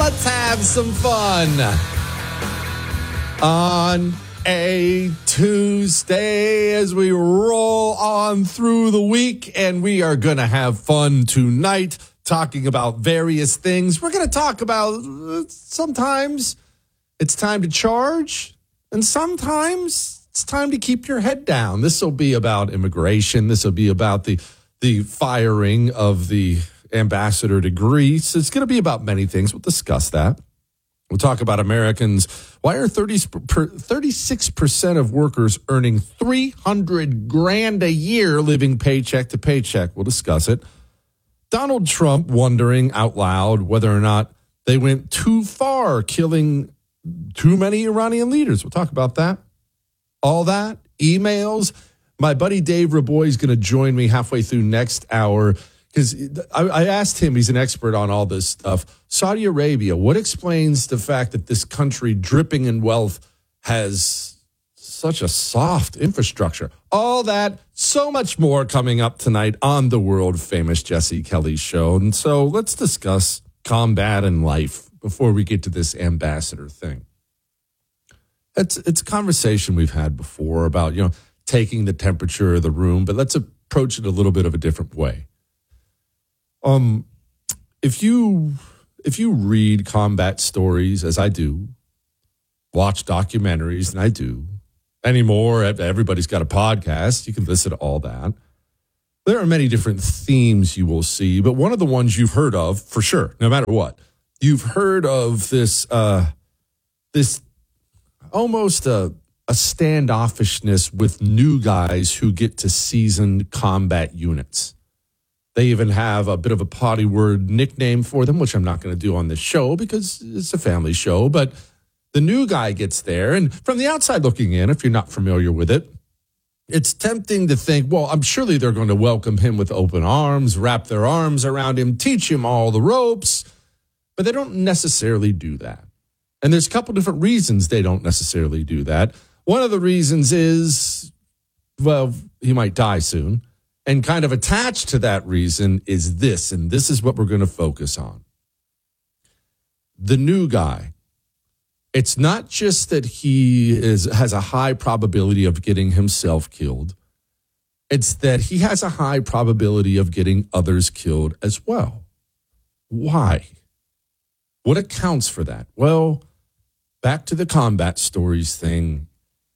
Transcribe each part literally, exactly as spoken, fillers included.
Let's have some fun on a Tuesday as we roll on through the week, and we are going to have fun tonight talking about various things. We're going to talk about uh, sometimes it's time to charge, and sometimes it's time to keep your head down. This will be about immigration. This will be about the the firing of the ambassador to Greece. It's going to be about many things. We'll discuss that. We'll talk about Americans. Why are thirty-six percent of workers earning three hundred grand a year living paycheck to paycheck? We'll discuss it. Donald Trump wondering out loud whether or not they went too far killing too many Iranian leaders. We'll talk about that. All that, emails. My buddy Dave Raboy is going to join me halfway through next hour because I, I asked him, he's an expert on all this stuff. Saudi Arabia, what explains the fact that this country dripping in wealth has such a soft infrastructure? All that, so much more coming up tonight on the world famous Jesse Kelly Show. And so let's discuss combat and life before we get to this ambassador thing. It's, it's a conversation we've had before about, you know, taking the temperature of the room, but let's approach it a little bit of a different way. Um, if you if you read combat stories, as I do, watch documentaries, and I do anymore, everybody's got a podcast. You can listen to all that. There are many different themes you will see, but one of the ones you've heard of for sure, no matter what, you've heard of this uh, this almost a, a standoffishness with new guys who get to seasoned combat units. They even have a bit of a potty word nickname for them, which I'm not going to do on this show because it's a family show. But the new guy gets there, and from the outside looking in, if you're not familiar with it, it's tempting to think, well, I'm surely they're going to welcome him with open arms, wrap their arms around him, teach him all the ropes. But they don't necessarily do that. And there's a couple different reasons they don't necessarily do that. One of the reasons is, well, he might die soon. And kind of attached to that reason is this, and this is what we're going to focus on. The new guy. It's not just that he is has a high probability of getting himself killed. It's that he has a high probability of getting others killed as well. Why? What accounts for that? Well, back to the combat stories thing.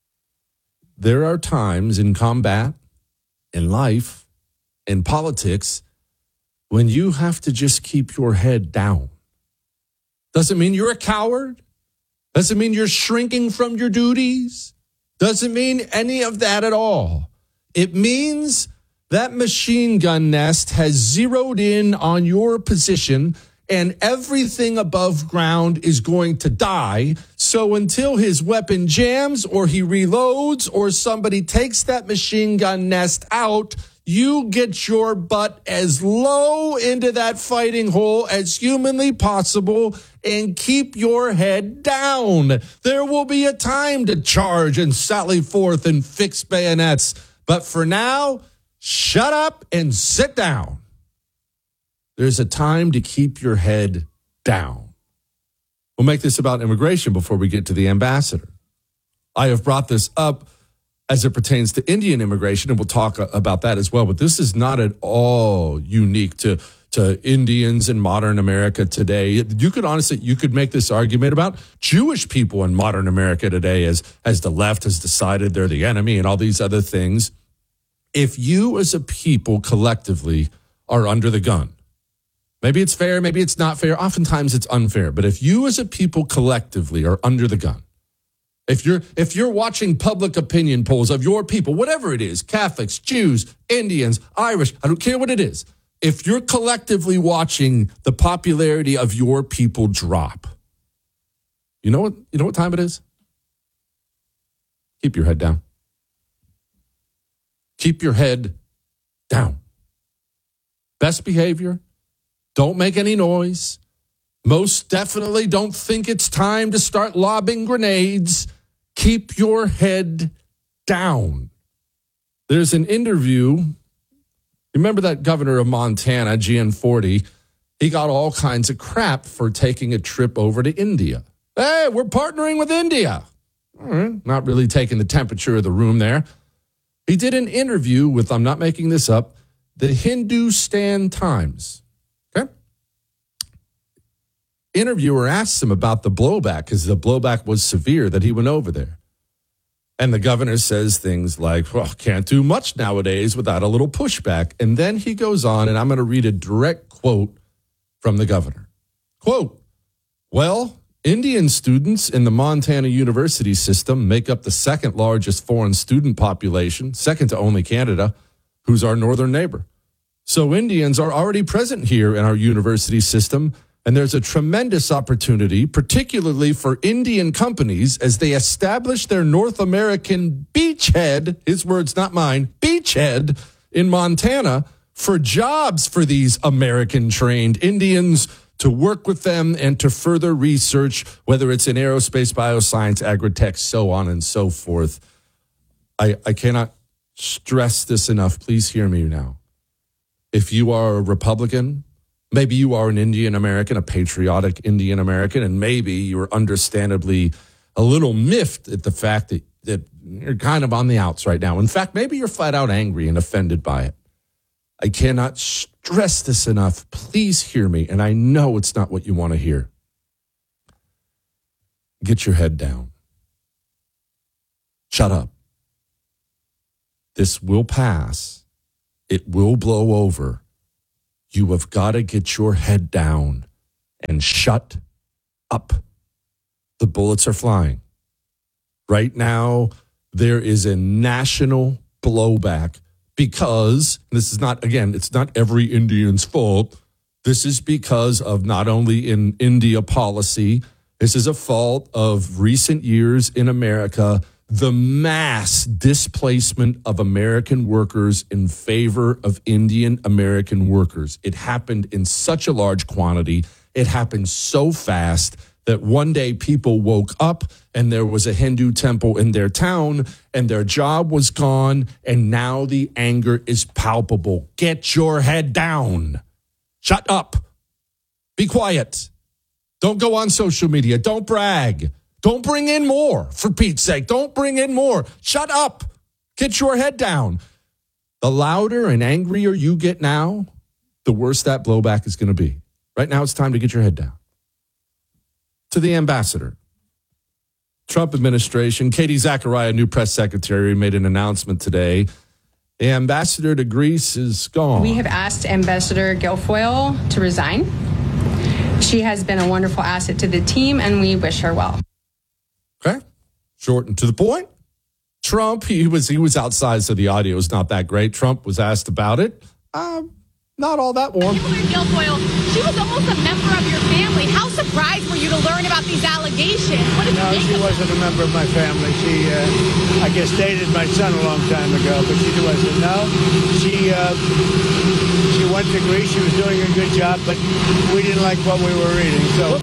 There are times in combat, in life, in politics, when you have to just keep your head down. Doesn't mean you're a coward. Doesn't mean you're shrinking from your duties. Doesn't mean any of that at all. It means that machine gun nest has zeroed in on your position and everything above ground is going to die. So until his weapon jams or he reloads or somebody takes that machine gun nest out, you get your butt as low into that fighting hole as humanly possible and keep your head down. There will be a time to charge and sally forth and fix bayonets. But for now, shut up and sit down. There's a time to keep your head down. We'll make this about immigration before we get to the ambassador. I have brought this up as it pertains to Indian immigration, and we'll talk about that as well. But this is not at all unique to, to Indians in modern America today. You could honestly, you could make this argument about Jewish people in modern America today as, as the left has decided they're the enemy and all these other things. If you as a people collectively are under the gun, maybe it's fair, maybe it's not fair. Oftentimes it's unfair. But if you as a people collectively are under the gun, if you're if you're watching public opinion polls of your people, whatever it is, Catholics, Jews, Indians, Irish, I don't care what it is. If you're collectively watching the popularity of your people drop, you know what, you know what time it is? Keep your head down. Keep your head down. Best behavior. Don't make any noise. Most definitely don't think it's time to start lobbing grenades. Keep your head down. There's an interview. Remember that governor of Montana, Gianforte? he got all kinds of crap for taking a trip over to India. Hey, we're partnering with India. All right, not really taking the temperature of the room there. He did an interview with, I'm not making this up, the Hindustan Times. Okay. Interviewer asked him about the blowback because the blowback was severe that he went over there. And the governor says things like, well, can't do much nowadays without a little pushback. And then he goes on, and I'm going to read a direct quote from the governor. Quote, well, Indian students in the Montana University system make up the second largest foreign student population, second to only Canada, who's our northern neighbor. So Indians are already present here in our university system, and there's a tremendous opportunity, particularly for Indian companies, as they establish their North American beachhead, his words, not mine, beachhead in Montana, for jobs for these American-trained Indians to work with them and to further research, whether it's in aerospace, bioscience, agri-tech, so on and so forth. I, I cannot stress this enough. Please hear me now. If you are a Republican, maybe you are an Indian American, a patriotic Indian American, and maybe you're understandably a little miffed at the fact that, that you're kind of on the outs right now. In fact, maybe you're flat out angry and offended by it. I cannot stress this enough. Please hear me, and I know it's not what you want to hear. Get your head down. Shut up. This will pass. It will blow over. You have got to get your head down and shut up. The bullets are flying. Right now, there is a national blowback because, this is not, again, it's not every Indian's fault. This is because of not only in India policy, this is a fault of recent years in America, the mass displacement of American workers in favor of Indian American workers. It happened in such a large quantity. It happened so fast that one day people woke up and there was a Hindu temple in their town and their job was gone, and now the anger is palpable. Get your head down. Shut up. Be quiet. Don't go on social media. Don't brag. Don't bring in more, for Pete's sake. Don't bring in more. Shut up. Get your head down. The louder and angrier you get now, the worse that blowback is going to be. Right now, it's time to get your head down. To the ambassador. Trump administration, Katie Zachariah, new press secretary, made an announcement today. The ambassador to Greece is gone. We have asked Ambassador Guilfoyle to resign. She has been a wonderful asset to the team, and we wish her well. Okay, short and to the point. Trump, he was he was outside, so the audio is not that great. Trump was asked about it. Um, not all that warm. Hillary Guilfoyle, she was almost a member of your family. How surprised were you to learn about these allegations? What did no, you she wasn't a member of my family. She, uh, I guess, dated my son a long time ago, but she wasn't. No, she uh, she went to Greece. She was doing a good job, but we didn't like what we were reading. So.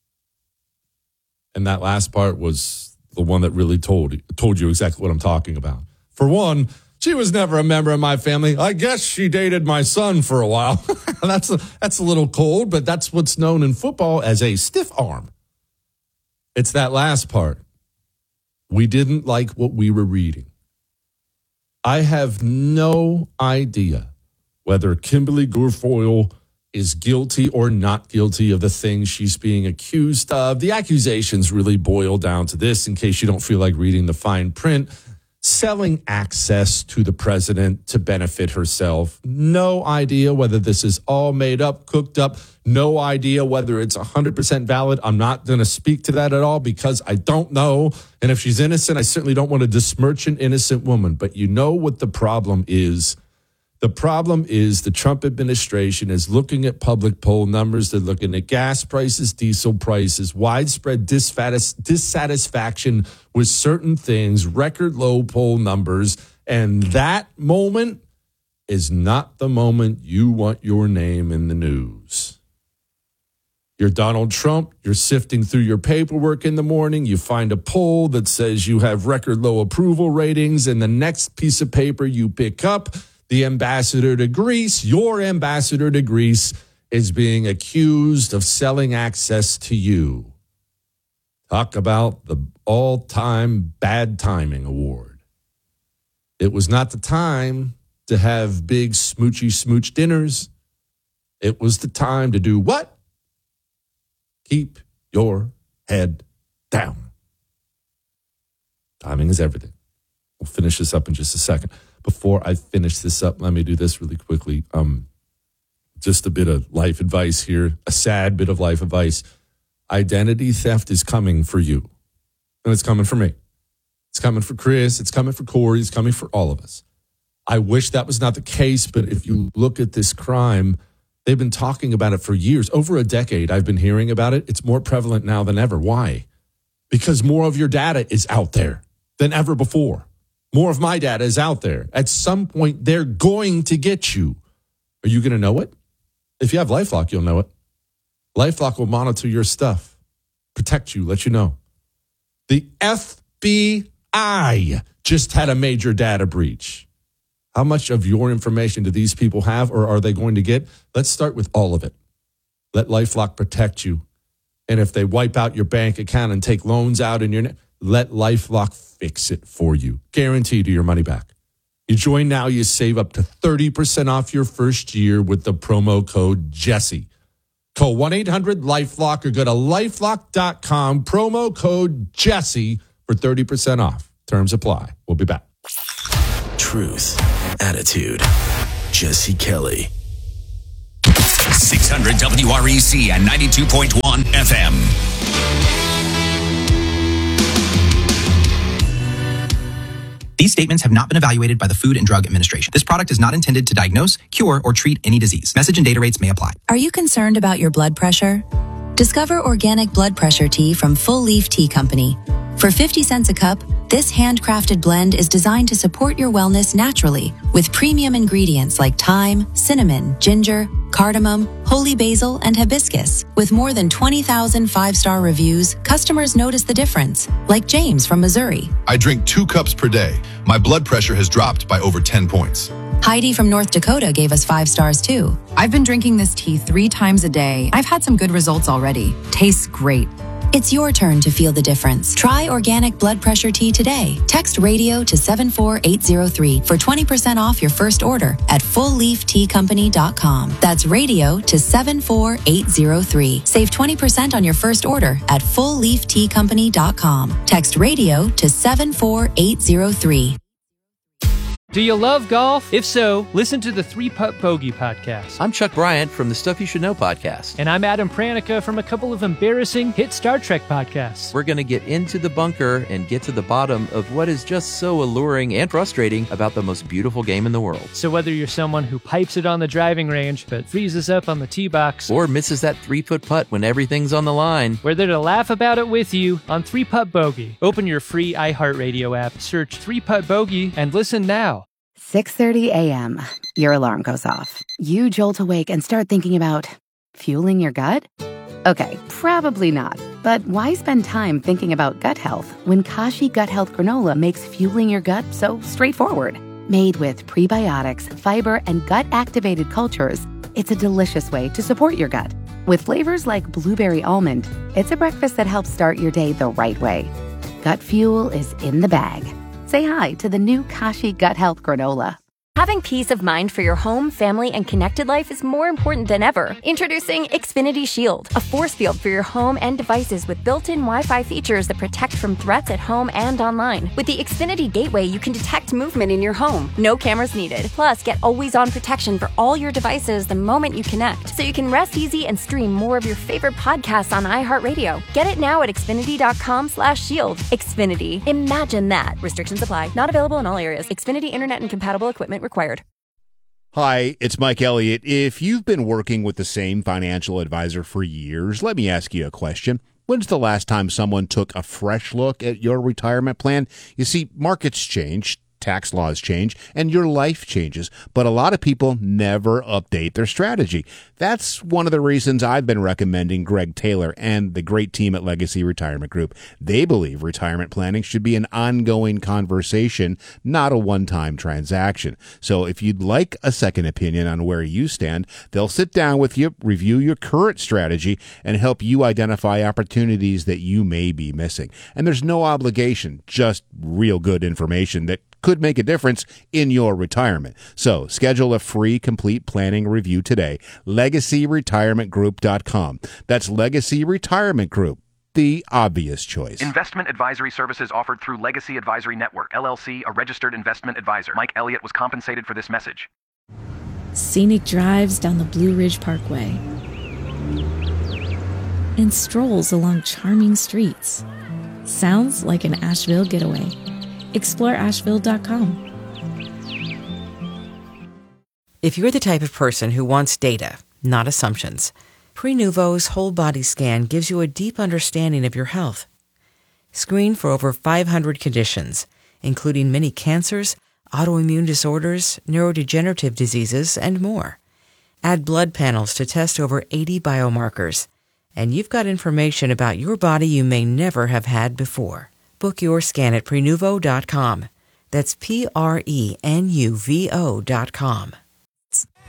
And that last part was the one that really told told you exactly what I'm talking about. For one, she was never a member of my family. I guess she dated my son for a while. that's a, that's a little cold, but that's what's known in football as a stiff arm. It's that last part. We didn't like what we were reading. I have no idea whether Kimberly Guilfoyle is guilty or not guilty of the things she's being accused of. The accusations really boil down to this, in case you don't feel like reading the fine print: selling access to the president to benefit herself. No idea whether this is all made up, cooked up. No idea whether it's one hundred percent valid. I'm not going to speak to that at all because I don't know. And if she's innocent, I certainly don't want to besmirch an innocent woman. But you know what the problem is? The problem is the Trump administration is looking at public poll numbers. They're looking at gas prices, diesel prices, widespread dissatis- dissatisfaction with certain things, record low poll numbers. And that moment is not the moment you want your name in the news. You're Donald Trump. You're sifting through your paperwork in the morning. You find a poll that says you have record low approval ratings. And the next piece of paper you pick up, the ambassador to Greece, your ambassador to Greece, is being accused of selling access to you. Talk about the all-time bad timing award. It was not the time to have big smoochy smooch dinners. It was the time to do what? Keep your head down. Timing is everything. We'll finish this up in just a second. Before I finish this up, let me do this really quickly. Um, just a bit of life advice here, a sad bit of life advice. Identity theft is coming for you, and it's coming for me. It's coming for Chris. It's coming for Corey. It's coming for all of us. I wish that was not the case, but if you look at this crime, they've been talking about it for years. Over a decade, I've been hearing about it. It's more prevalent now than ever. Why? Because more of your data is out there than ever before. More of my data is out there. At some point, they're going to get you. Are you going to know it? If you have LifeLock, you'll know it. LifeLock will monitor your stuff, protect you, let you know. The F B I just had a major data breach. How much of your information do these people have, or are they going to get? Let's start with all of it. Let LifeLock protect you. And if they wipe out your bank account and take loans out in your name, let LifeLock fix it for you. Guaranteed your money back. You join now, you save up to thirty percent off your first year with the promo code Jesse. Call one eight hundred LifeLock or go to lifelock dot com, promo code Jesse for thirty percent off. Terms apply. We'll be back. Truth, attitude, Jesse Kelly. six hundred W R E C and ninety-two point one F M. These statements have not been evaluated by the Food and Drug Administration. This product is not intended to diagnose, cure, or treat any disease. Message and data rates may apply. Are you concerned about your blood pressure? Discover organic blood pressure tea from Full Leaf Tea Company. For fifty cents a cup, this handcrafted blend is designed to support your wellness naturally with premium ingredients like thyme, cinnamon, ginger, cardamom, holy basil, and hibiscus. With more than twenty thousand five-star reviews, customers notice the difference, like James from Missouri. I drink two cups per day. My blood pressure has dropped by over ten points. Heidi from North Dakota gave us five stars too. I've been drinking this tea three times a day. I've had some good results already. Tastes great. It's your turn to feel the difference. Try organic blood pressure tea today. Text radio to seven four eight zero three for twenty percent off your first order at full leaf tea company dot com. That's radio to seven four eight zero three. Save twenty percent on your first order at full leaf tea company dot com. Text radio to seven four eight zero three. Do you love golf? If so, listen to the Three Putt Bogey podcast. I'm Chuck Bryant from the Stuff You Should Know podcast. And I'm Adam Pranica from a couple of embarrassing hit Star Trek podcasts. We're going to get into the bunker and get to the bottom of what is just so alluring and frustrating about the most beautiful game in the world. So whether you're someone who pipes it on the driving range but freezes up on the tee box, or misses that three-foot putt when everything's on the line, we're there to laugh about it with you on Three Putt Bogey. Open your free iHeartRadio app, search Three Putt Bogey, and listen now. six thirty a.m. Your alarm goes off. You jolt awake and start thinking about fueling your gut? Okay, probably not. But why spend time thinking about gut health when Kashi Gut Health Granola makes fueling your gut so straightforward? Made with prebiotics, fiber, and gut-activated cultures, it's a delicious way to support your gut. With flavors like blueberry almond, it's a breakfast that helps start your day the right way. Gut fuel is in the bag. Say hi to the new Kashi Gut Health Granola. Having peace of mind for your home, family, and connected life is more important than ever. Introducing Xfinity Shield, a force field for your home and devices with built-in Wi-Fi features that protect from threats at home and online. With the Xfinity Gateway, you can detect movement in your home. No cameras needed. Plus, get always-on protection for all your devices the moment you connect, so you can rest easy and stream more of your favorite podcasts on iHeartRadio. Get it now at Xfinity.com slash shield. Xfinity. Imagine that. Restrictions apply. Not available in all areas. Xfinity Internet and compatible equipment required. Hi, it's Mike Elliott. If you've been working with the same financial advisor for years, let me ask you a question. When's the last time someone took a fresh look at your retirement plan? You see, markets change. tax laws change, and your life changes. But a lot of people never update their strategy. That's one of the reasons I've been recommending Greg Taylor and the great team at Legacy Retirement Group. They believe retirement planning should be an ongoing conversation, not a one-time transaction. So if you'd like a second opinion on where you stand, they'll sit down with you, review your current strategy, and help you identify opportunities that you may be missing. And there's no obligation, just real good information that could make a difference in your retirement. So schedule a free complete planning review today. legacy retirement group dot com. That's Legacy Retirement Group, the obvious choice. Investment advisory services offered through Legacy Advisory Network, L L C, a registered investment advisor. Mike Elliott was compensated for this message. Scenic drives down the Blue Ridge Parkway and strolls along charming streets. Sounds like an Asheville getaway. Explore asheville dot com. If you're the type of person who wants data, not assumptions, Prenuvo's whole body scan gives you a deep understanding of your health. Screen for over five hundred conditions, including many cancers, autoimmune disorders, neurodegenerative diseases, and more. Add blood panels to test over eighty biomarkers, and you've got information about your body you may never have had before. Book your scan at Prenuvo dot com. That's P R E N U V O dot com.